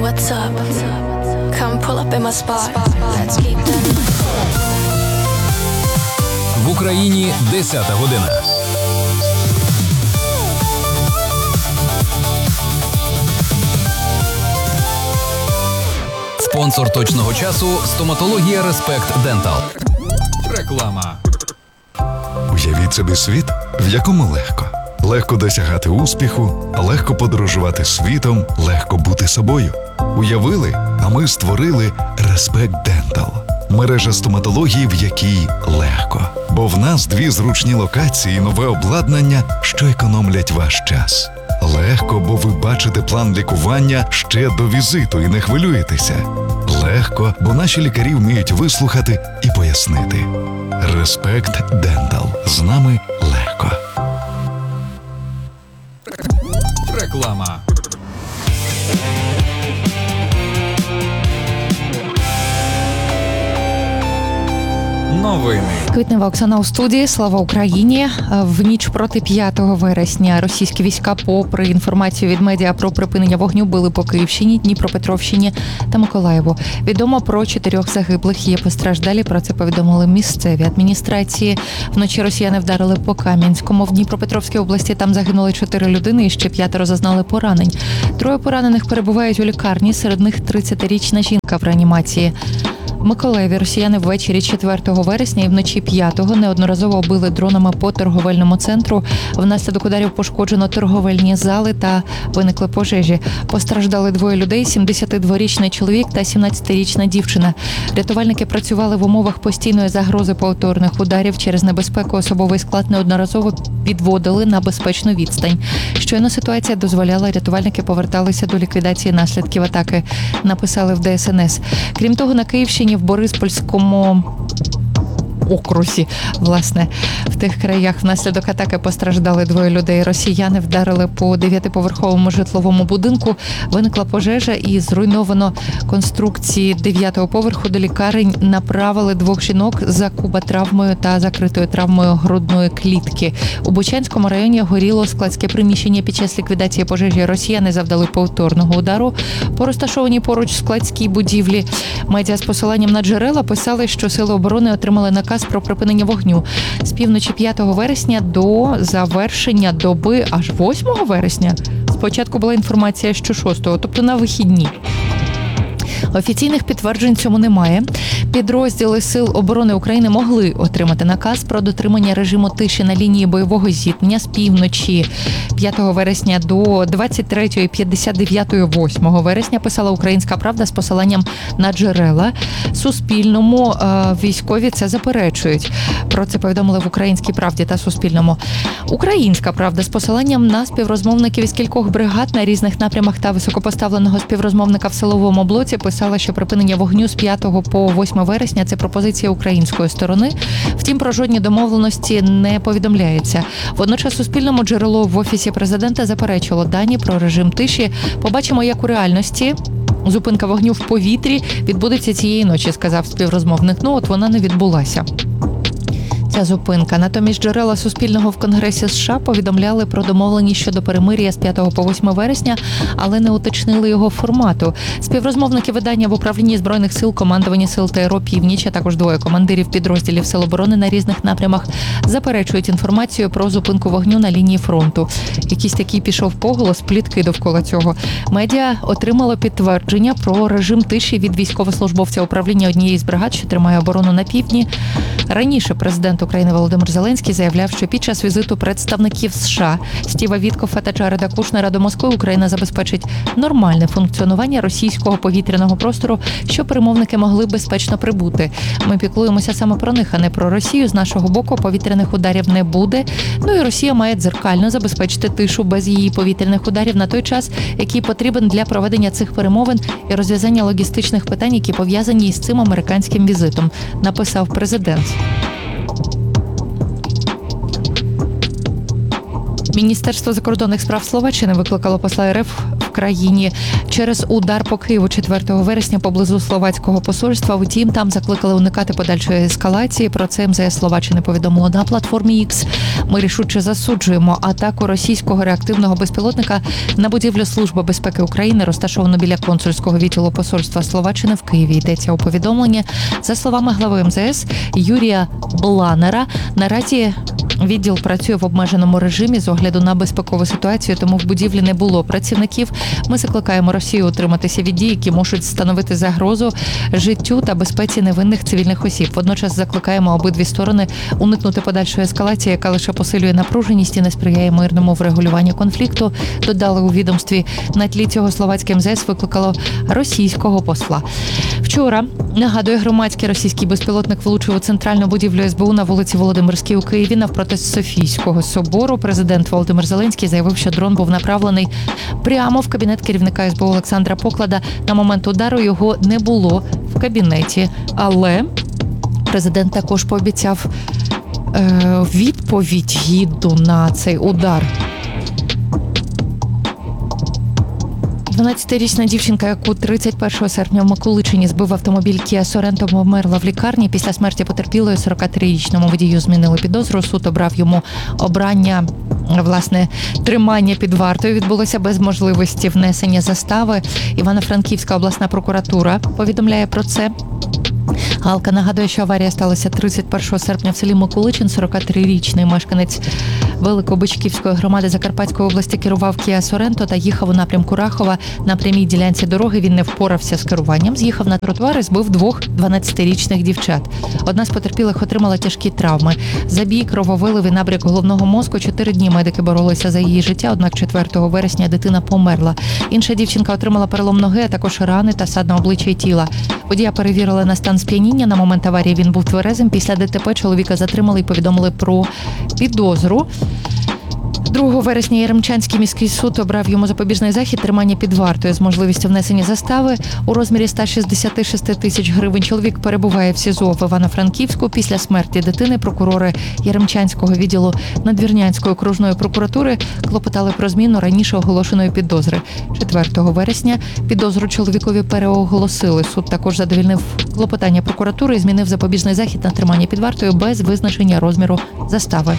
what's up? Come pull up in my spot. Let's keep them. В Україні 10 година. Спонсор точного часу – стоматологія Респект Дентал. Реклама. Уявіть собі світ, в якому легко. Легко досягати успіху, легко подорожувати світом, легко бути собою. Уявили, а ми створили Респект Дентал. Мережа стоматології, в якій легко. Бо в нас 2 зручні локації і нове обладнання, що економлять ваш час. Легко, бо ви бачите план лікування ще до візиту і не хвилюєтеся. Легко, бо наші лікарі вміють вислухати і пояснити. Респект Дентал. З нами легко. Реклама. Новини. Квітнева Оксана у студії. Слава Україні. В ніч проти 5 вересня російські війська, попри інформацію від медіа про припинення вогню, били по Київщині, Дніпропетровщині та Миколаєву. Відомо про 4 загиблих. Є постраждалі. Про це повідомили місцеві адміністрації. Вночі росіяни вдарили по Кам'янському. В Дніпропетровській області там загинули 4 людини і ще 5 зазнали поранень. 3 поранених перебувають у лікарні. Серед них 30-річна жінка в реанімації. В Миколаєві росіяни ввечері 4 вересня і вночі 5-го неодноразово били дронами по торговельному центру. Внаслідок ударів пошкоджено торговельні зали та виникли пожежі. Постраждали 2 людей – 72-річний чоловік та 17-річна дівчина. Рятувальники працювали в умовах постійної загрози повторних ударів. Через небезпеку особовий склад неодноразово підводили на безпечну відстань. Щойно ситуація дозволяла, рятувальники поверталися до ліквідації наслідків атаки, написали в ДСНС. Крім того, на Київщині, в Бориспільському окрузі, власне, в тих краях внаслідок атаки постраждали 2 людей. Росіяни вдарили по 9-поверховому житловому будинку. Виникла пожежа і зруйновано конструкції 9-го поверху. До лікарень направили 2 жінок з куботравмою та закритою травмою грудної клітки. У Бучанському районі горіло складське приміщення. Під час ліквідації пожежі росіяни завдали повторного удару по розташованій поруч складській будівлі. Медіа з посиланням на джерела писали, що сили оборони отримали наказ про припинення вогню з півночі 5 вересня до завершення доби аж 8 вересня. Спочатку була інформація, що 6-го, тобто на вихідні. Офіційних підтверджень цьому немає. Підрозділи Сил оборони України могли отримати наказ про дотримання режиму тиші на лінії бойового зіткнення з півночі 5 вересня до 23:59 8 вересня, писала «Українська правда» з посиланням на джерела. Суспільному військові це заперечують. Про це повідомили в «Українській правді» та Суспільному. «Українська правда» з посиланням на співрозмовників із кількох бригад на різних напрямах та високопоставленого співрозмовника в силовому блоці писала, що припинення вогню з 5 по 8 вересня – це пропозиція української сторони. Втім, про жодні домовленості не повідомляється. Водночас Суспільному джерело в Офісі президента заперечило дані про режим тиші. Побачимо, як у реальності зупинка вогню в повітрі відбудеться цієї ночі, сказав співрозмовник. Ну, от вона не відбулася. Ця зупинка. Натомість джерела Суспільного в Конгресі США повідомляли про домовленість щодо перемир'я з 5 по 8 вересня, але не уточнили його формату. Співрозмовники видання в управлінні Збройних сил, командуванні сил ТРО «Північ», а також 2 командирів підрозділів Сил оборони на різних напрямах заперечують інформацію про зупинку вогню на лінії фронту. Якийсь такий пішов поголос, плітки довкола цього. Медіа отримало підтвердження про режим тиші від військовослужбовця управління однієї з бригад, що тримає оборону на півдні. Раніше президент України Володимир Зеленський заявляв, що під час візиту представників США Стіва Віткофа та Джареда Кушнера до Москви Україна забезпечить нормальне функціонування російського повітряного простору, щоб перемовники могли безпечно прибути. Ми піклуємося саме про них, а не про Росію. З нашого боку повітряних ударів не буде. Ну і Росія має дзеркально забезпечити тишу без її повітряних ударів на той час, який потрібен для проведення цих перемовин і розв'язання логістичних питань, які пов'язані із цим американським візитом, написав президент. Міністерство закордонних справ Словаччини викликало посла РФ в країні через удар по Києву 4 вересня поблизу словацького посольства. Втім, там закликали уникати подальшої ескалації. Про це МЗС Словаччини повідомило на платформі X. Ми рішуче засуджуємо атаку російського реактивного безпілотника на будівлю Служби безпеки України, розташовану біля консульського відділу посольства Словаччини в Києві. Йдеться у повідомленні. За словами глави МЗС Юрія Бланера, наразі відділ працює в обмеженому режимі з огляду на безпекову ситуацію, тому в будівлі не було працівників. Ми закликаємо Росію утриматися від дій, які можуть становити загрозу життю та безпеці невинних цивільних осіб. Водночас закликаємо обидві сторони уникнути подальшої ескалації, яка лише посилює напруженість і не сприяє мирному врегулюванню конфлікту. Додали у відомстві. На тлі цього словацьке МЗС викликало російського посла. Вчора, нагадує, громадський російський безпілотник влучив у центральну будівлю СБУ на вулиці Володимирській у Києві навпроти Софійського собору. Президент Володимир Зеленський заявив, що дрон був направлений прямо в кабінет керівника СБУ Олександра Поклада. На момент удару його не було в кабінеті. Але президент також пообіцяв відповідь гідну на цей удар. 12-річна дівчинка, яку 31 серпня в Миколичині збив автомобіль Kia Sorento, померла в лікарні. Після смерті потерпілої 43-річному водію змінили підозру. Суд обрав йому обрання, тримання під вартою. Відбулося без можливості внесення застави. Івано-Франківська обласна прокуратура повідомляє про це. Галка нагадує, що аварія сталася 31 серпня в селі Миколичин. 43-річний мешканець Великобичківської громади Закарпатської області керував Kia Sorento та їхав у напрямку Рахова. На прямій ділянці дороги він не впорався з керуванням, з'їхав на тротуар і збив двох 12-річних дівчат. Одна з потерпілих отримала тяжкі травми. Забій, крововилив і набряк головного мозку. 4 дні медики боролися за її життя, однак 4 вересня дитина померла. Інша дівчинка отримала перелом ноги, а також рани та сад на обличчя і тіла. Водія перевірили на стан сп'яніння. На момент аварії він був тверезим. Після ДТП чоловіка затримали і повідомили про підозру. 2 вересня Яремчанський міський суд обрав йому запобіжний захід тримання під вартою з можливістю внесення застави у розмірі 166 тисяч гривень. Чоловік перебуває в СІЗО в Івано-Франківську. Після смерті дитини прокурори Яремчанського відділу Надвірнянської окружної прокуратури клопотали про зміну раніше оголошеної підозри. 4 вересня підозру чоловікові переоголосили. Суд також задовільнив клопотання прокуратури і змінив запобіжний захід на тримання під вартою без визначення розміру застави.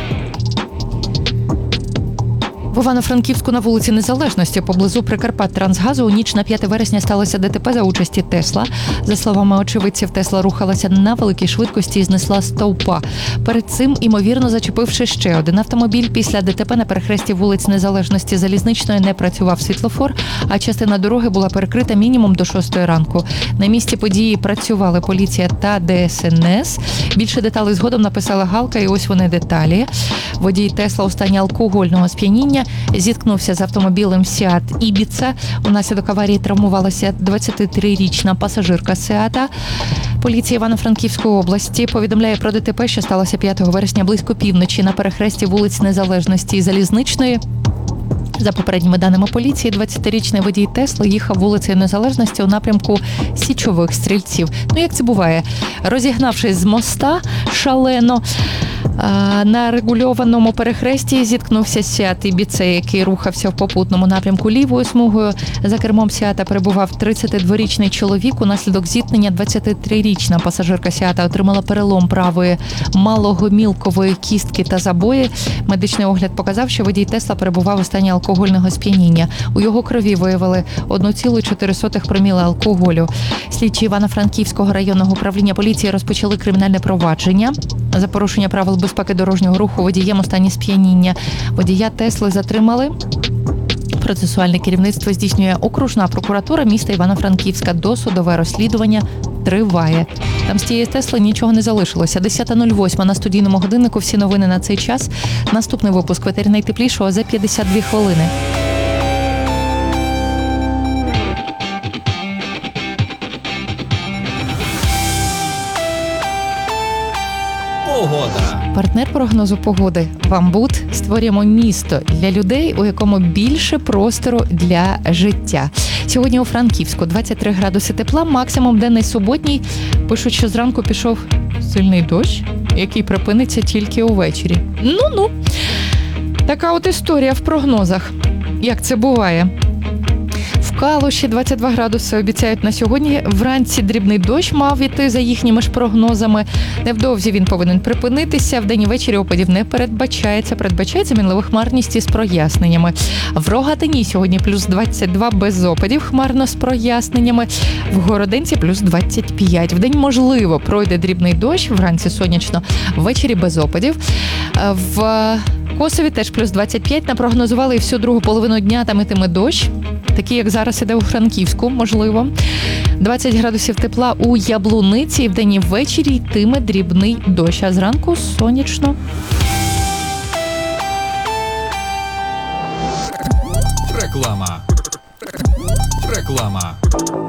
В Івано-Франківську на вулиці Незалежності поблизу Прикарпатттрансгазу у ніч на 5 вересня сталося ДТП за участі Тесла. За словами очевидців, Тесла рухалася на великій швидкості і знесла стовпа. Перед цим, імовірно, зачепивши ще один автомобіль. Після ДТП на перехресті вулиць Незалежності Залізничної не працював світлофор, а частина дороги була перекрита мінімум до 6 ранку. На місці події працювали поліція та ДСНС. Більше деталей згодом написала Галка, і ось вони деталі. Водій Тесла у стані алкогольного сп'яніння зіткнувся з автомобілем Seat Ibiza. Унаслідок аварії травмувалася 23-річна пасажирка Seata. Поліція Івано-Франківської області повідомляє про ДТП, що сталося 5 вересня близько півночі на перехресті вулиць Незалежності і Залізничної. За попередніми даними поліції, 20-річний водій Тесли їхав вулицею Незалежності у напрямку Січових Стрільців. Як це буває? Розігнавшись з моста шалено, на регульованому перехресті зіткнувся Seat Ibiza, який рухався в попутному напрямку лівою смугою. За кермом Seata перебував 32-річний чоловік. Унаслідок зіткнення 23-річна пасажирка Seata отримала перелом правої малогомілкової кістки та забої. Медичний огляд показав, що водій Тесла перебував у стані алкогольного сп'яніння. У його крові виявили 1,4 проміла алкоголю. Слідчі Івано-Франківського районного управління поліції розпочали кримінальне провадження за порушення правил безпеки дорожнього руху водієм у стані сп'яніння. Водія Тесли затримали. Процесуальне керівництво здійснює окружна прокуратура міста Івано-Франківська. Досудове розслідування триває. Там з тієї Тесли нічого не залишилося. 10:08 на студійному годиннику. Всі новини на цей час. Наступний випуск «Ветері найтеплішого» за 52 хвилини. Погода. Партнер прогнозу погоди «Вамбут». Створюємо місто для людей, у якому більше простору для життя. Сьогодні у Франківську 23 градуси тепла, максимум денний суботній. Пишуть, що зранку пішов сильний дощ, який припиниться тільки увечері. Ну-ну. Така от історія в прогнозах. Як це буває? Калуші 22 градуси обіцяють на сьогодні. Вранці дрібний дощ мав іти за їхніми ж прогнозами. Невдовзі він повинен припинитися. Вдень і ввечері опадів не передбачається. Передбачається мінлива хмарність із проясненнями. В Рогатині сьогодні плюс 22 без опадів, хмарно з проясненнями. В Городенці плюс 25. Вдень, можливо, пройде дрібний дощ, вранці сонячно, ввечері без опадів. В Косові теж плюс 25. Напрогнозували і всю другу половину дня там ітиме дощ. Такий, як зараз іде у Франківську, можливо. 20 градусів тепла у Яблуниці. Вдень і ввечері йтиме дрібний дощ, а зранку сонячно. Реклама.